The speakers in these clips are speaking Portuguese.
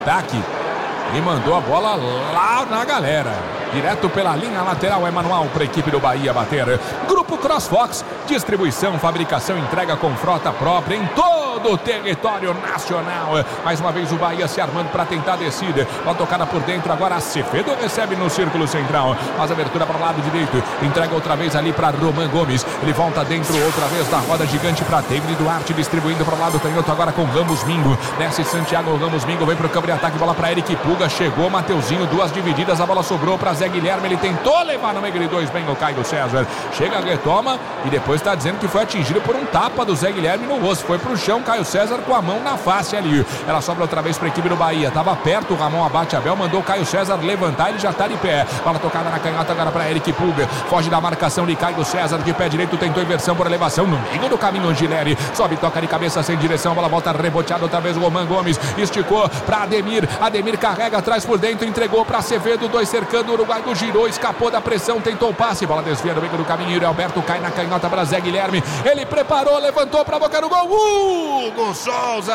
ataque e mandou a bola lá na galera. Direto pela linha lateral, é manual para a equipe do Bahia bater. Grupo CrossFox, distribuição, fabricação, entrega com frota própria em todo o território nacional. Mais uma vez o Bahia se armando para tentar a descida. Uma tocada por dentro, agora Acevedo recebe no círculo central. Faz abertura para o lado direito, entrega outra vez ali para Roman Gomes. Ele volta dentro outra vez da roda gigante para David Duarte, distribuindo para o lado canhoto agora com Ramos Mingo. Desce Santiago, Ramos Mingo vem para o campo de ataque, bola para Eric Puga. Chegou Mateuzinho, duas divididas, a bola sobrou para Zé Guilherme. Ele tentou levar no meio de dois, bem o Caio César. Chega, retoma e depois está dizendo que foi atingido por um tapa do Zé Guilherme no rosto. Foi pro chão, Caio César com a mão na face ali. Ela sobra outra vez para a equipe do Bahia. Tava perto, o Ramon abate Abel, mandou o Caio César levantar, ele já tá de pé. Bola tocada na canhota agora para Eric Puga. Foge da marcação de Caio César, de pé direito, tentou inversão por elevação no meio do caminho. Angileri sobe, toca de cabeça sem direção, bola volta reboteada outra vez. O Roman Gomes esticou para Ademir. Ademir carrega atrás por dentro, entregou para Acevedo, dois cercando o Uruguai, girou, escapou da pressão, tentou o passe, bola desvia no meio do caminho. Yuri Alberto cai na canhota para Zé Guilherme. Ele preparou, levantou para a boca do gol. Hugo Souza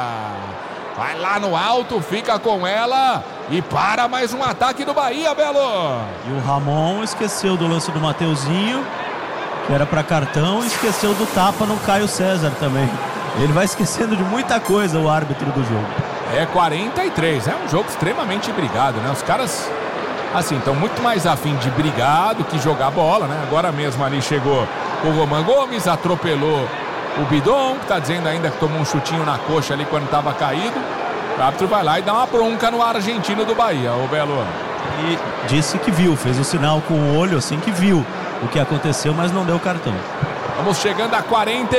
vai lá no alto, fica com ela e para mais um ataque do Bahia, Belo. E o Ramon esqueceu do lance do Mateuzinho, que era para cartão, e esqueceu do tapa no Caio César também. Ele vai esquecendo de muita coisa, o árbitro do jogo. É 43, é um jogo extremamente brigado, né? Os caras, assim, estão muito mais afim de brigar do que jogar bola, né? Agora mesmo ali chegou o Roman Gomes, atropelou o Bidon, que está dizendo ainda que tomou um chutinho na coxa ali quando estava caído. O árbitro vai lá e dá uma bronca no argentino do Bahia, o Belo. E disse que viu, fez o sinal com o olho assim que viu o que aconteceu, mas não deu cartão. Vamos chegando a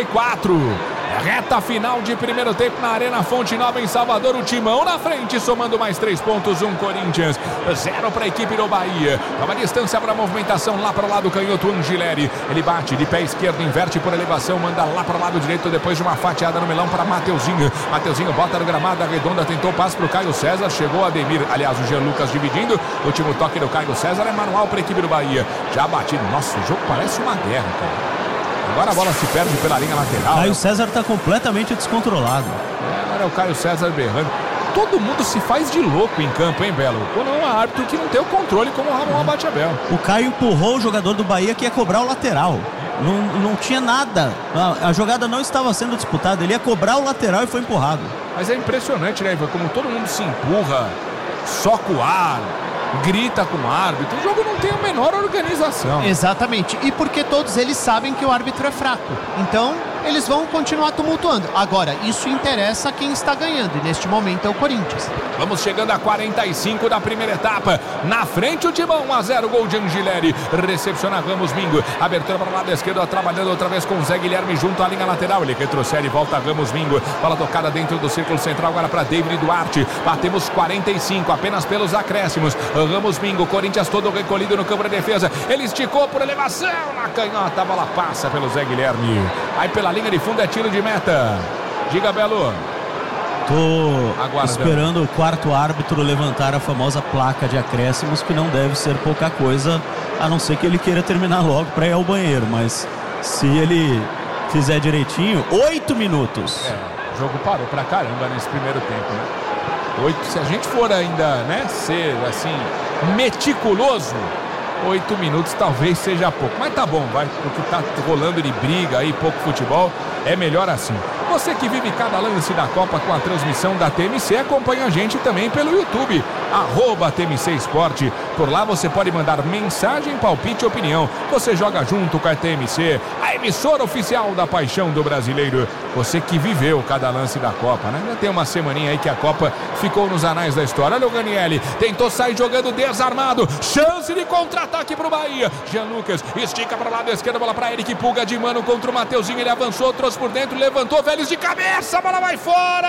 44. Reta final de primeiro tempo na Arena Fonte Nova em Salvador. O Timão na frente, somando mais 3 pontos. 1 Corinthians, 0 para a equipe do Bahia. Nova distância para a movimentação lá para o lado canhoto. Angileri, ele bate de pé esquerdo, inverte por elevação, manda lá para o lado direito depois de uma fatiada no melão para Mateuzinho. Mateuzinho bota no gramado, arredonda, tentou passe para o Caio César. Chegou Ademir, aliás, o Jean Lucas dividindo. Último toque do Caio César é manual para a equipe do Bahia. Já batido. Nossa, o jogo parece uma guerra, cara. Agora a bola se perde pela linha lateral. Caio César está completamente descontrolado. Agora é o Caio César berrando. Todo mundo se faz de louco em campo, hein, Belo? Quando é um árbitro que não tem o controle como o Ramon abate Abel. O Caio empurrou o jogador do Bahia que ia cobrar o lateral. Não tinha nada. A jogada não estava sendo disputada. Ele ia cobrar o lateral e foi empurrado. Mas é impressionante, né, Ivan? Como todo mundo se empurra, soca o ar, grita com o árbitro. O jogo não tem a menor organização. Exatamente. E porque todos eles sabem que o árbitro é fraco. Então, eles vão continuar tumultuando. Agora, isso interessa a quem está ganhando. E neste momento é o Corinthians. Vamos chegando a 45 da primeira etapa. Na frente o Timão, 1-0, gol de Angileri. Recepciona Ramos Mingo. Abertura para o lado esquerdo, trabalhando outra vez com o Zé Guilherme junto à linha lateral. Ele retrocede e volta Ramos Mingo. Bola tocada dentro do círculo central agora para David Duarte. Batemos 45 apenas pelos acréscimos. Ramos Mingo, Corinthians todo recolhido no campo de defesa. Ele esticou por elevação na canhota. A bola passa pelo Zé Guilherme. Aí pela linha de fundo é tiro de meta. Diga, Belo. Tô esperando o quarto árbitro levantar a famosa placa de acréscimos, que não deve ser pouca coisa, a não ser que ele queira terminar logo para ir ao banheiro. Mas se ele fizer direitinho, 8 minutos. O jogo parou pra caramba nesse primeiro tempo, né? 8, se a gente for ainda, né, ser assim, meticuloso, 8 minutos talvez seja pouco. Mas tá bom, vai, porque tá rolando de briga aí, pouco futebol, é melhor assim. Você que vive cada lance da Copa com a transmissão da TMC, acompanha a gente também pelo YouTube, @TMC Esporte. Por lá você pode mandar mensagem, palpite e opinião. Você joga junto com a TMC, a emissora oficial da paixão do brasileiro. Você que viveu cada lance da Copa, né? Já tem uma semaninha aí que a Copa ficou nos anais da história. Olha o Ganielli, tentou sair jogando desarmado. Chance de contra-ataque pro Bahia. Jean Lucas estica para o lado esquerdo, bola para Eric Puga de mano contra o Mateuzinho. Ele avançou, trouxe por dentro, levantou, Vélez de cabeça, a bola vai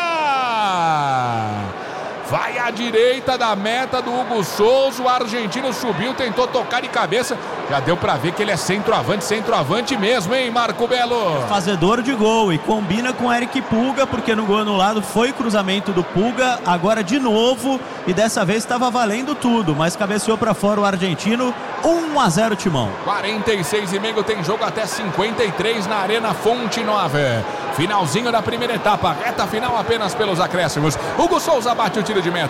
fora! Vai à direita da meta do Hugo Souza. O argentino subiu, tentou tocar de cabeça. Já deu pra ver que ele é centroavante mesmo, hein, Marco Belo? Fazedor de gol e combina com Eric Puga, porque no gol anulado foi cruzamento do Puga, agora de novo, e dessa vez estava valendo tudo, mas cabeceou pra fora o argentino. 1-0 Timão. 46 e meio, tem jogo até 53 na Arena Fonte Nova. Finalzinho da primeira etapa, reta final apenas pelos acréscimos. Hugo Souza bate o tiro de meta.